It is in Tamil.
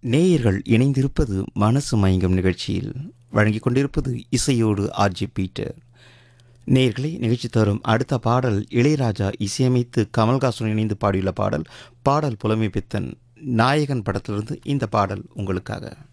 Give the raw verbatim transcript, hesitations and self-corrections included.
நேயர்கள் இணைந்திருப்பது மனசு மயங்கும் நிகழ்ச்சியில் வழங்கிக் கொண்டிருப்பது இசையோடு ஆர்ஜி பீட்டர். நேயர்களை நிகழ்ச்சி தரும் அடுத்த பாடல் இளையராஜா இசையமைத்து கமல்ஹாசன் இணைந்து பாடியுள்ள பாடல். பாடல் புலமை பித்தன் நாயகன் படத்திலிருந்து இந்த பாடல் உங்களுக்காக.